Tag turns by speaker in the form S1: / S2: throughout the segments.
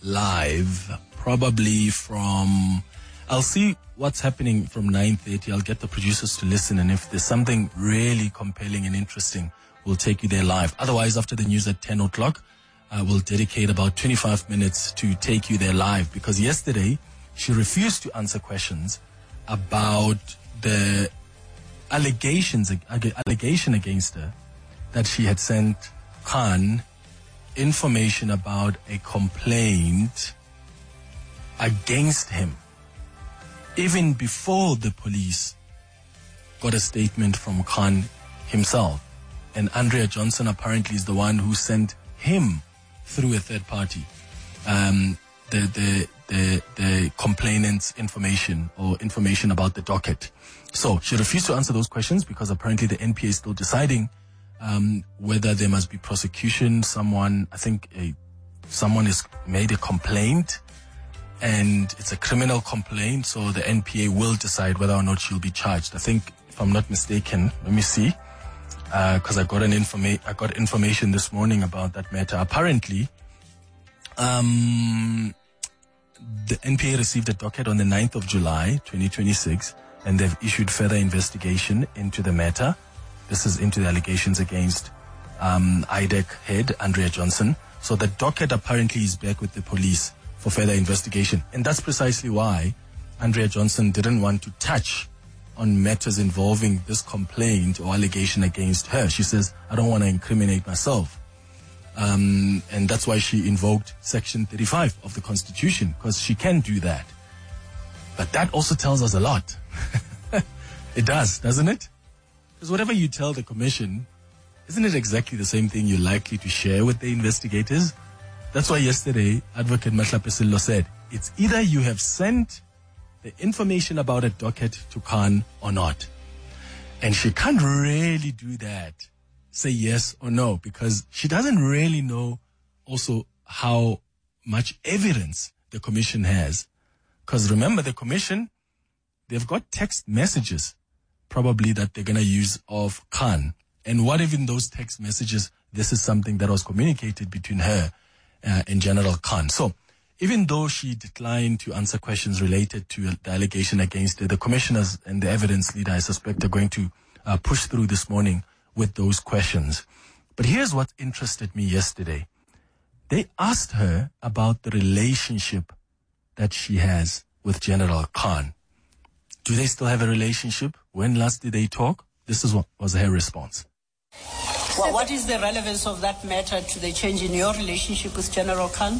S1: live, probably from... I'll see what's happening from 9:30. I'll get the producers to listen, and if there's something really compelling and interesting, we'll take you there live. Otherwise, after the news at 10 o'clock, we'll dedicate about 25 minutes to take you there live, because yesterday she refused to answer questions about the allegation against her that she had sent Khan information about a complaint against him even before the police got a statement from Khan himself. And Andrea Johnson apparently is the one who sent him through a third party the complainant's information or information about the docket. So she refused to answer those questions because apparently the NPA is still deciding whether there must be prosecution. Someone has made a complaint, and it's a criminal complaint, so the NPA will decide whether or not she'll be charged. I think, if I'm not mistaken, let me see, because I got information this morning about that matter. Apparently, the NPA received a docket on the 9th of July, 2026, and they've issued further investigation into the matter. This is into the allegations against IDEC head Andrea Johnson. So the docket apparently is back with the police for further investigation. And that's precisely why Andrea Johnson didn't want to touch on matters involving this complaint or allegation against her. She says, I don't want to incriminate myself. And that's why she invoked Section 35 of the Constitution, because she can do that. But that also tells us a lot. It does, doesn't it? Because whatever you tell the commission, isn't it exactly the same thing you're likely to share with the investigators? That's why yesterday, Advocate Mahlape Sello said, it's either you have sent the information about a docket to Khan or not. And she can't really do that, say yes or no, because she doesn't really know also how much evidence the commission has. Because remember, the commission, they've got text messages probably that they're going to use of Khan. And what if in those text messages, this is something that was communicated between her and General Khan? So even though she declined to answer questions related to the allegation against her, the commissioners and the evidence leader, I suspect, are going to push through this morning with those questions. But here's what interested me yesterday. They asked her about the relationship that she has with General Khan. Do they still have a relationship? When last did they talk? This is what was her response.
S2: Well, what is the relevance of that matter to the change in your relationship with General Khan?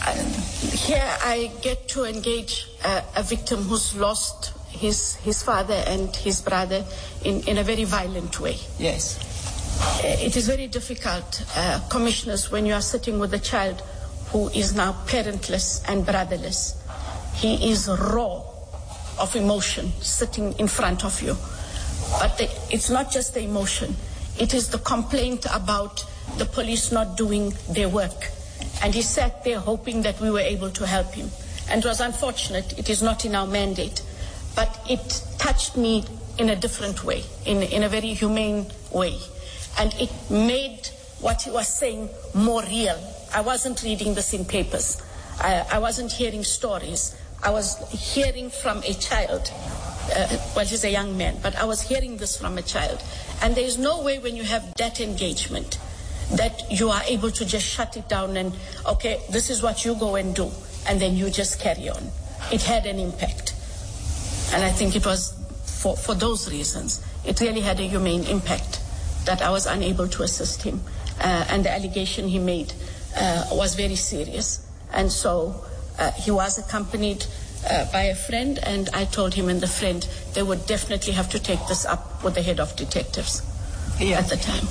S3: Here I get to engage a victim who's lost his father and his brother in a very violent way.
S2: Yes.
S3: It is very difficult, commissioners, when you are sitting with a child who is now parentless and brotherless. He is raw of emotion sitting in front of you. But it's not just the emotion. It is the complaint about the police not doing their work. And he sat there hoping that we were able to help him. And it was unfortunate. It is not in our mandate. But it touched me in a different way, in a very humane way. And it made what he was saying more real. I wasn't reading this in papers. I wasn't hearing stories. I was hearing from a child. Well, he's a young man, but I was hearing this from a child. And there is no way when you have that engagement that you are able to just shut it down and, okay, this is what you go and do, and then you just carry on. It had an impact. And I think it was for those reasons. It really had a humane impact that I was unable to assist him. And the allegation he made was very serious. And so he was accompanied by a friend, and I told him and the friend they would definitely have to take this up with the head of detectives at the time.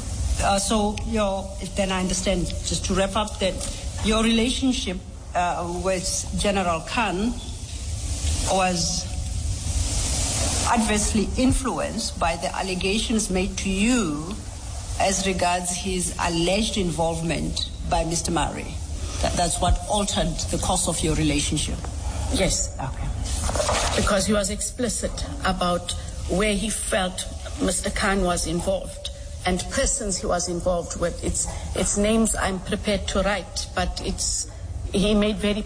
S2: Then I understand, just to wrap up, that your relationship with General Khan was adversely influenced by the allegations made to you as regards his alleged involvement by Mr. Murray. That's what altered the course of your relationship.
S3: Yes.
S2: Okay.
S3: Because he was explicit about where he felt Mr. Khan was involved and persons he was involved with. It's names I'm prepared to write, but he made very